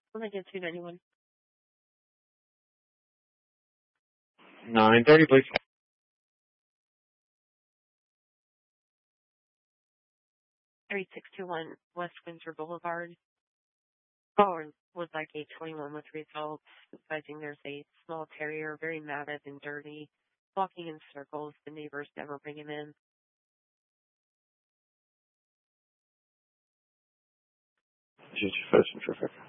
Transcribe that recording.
When I get 291. 9:30, please. 3621 West Windsor Boulevard. Caller would like a 21 with results, advising there's a small terrier, very matted and dirty, walking in circles. The neighbors never bring him in. Just your first and traffic.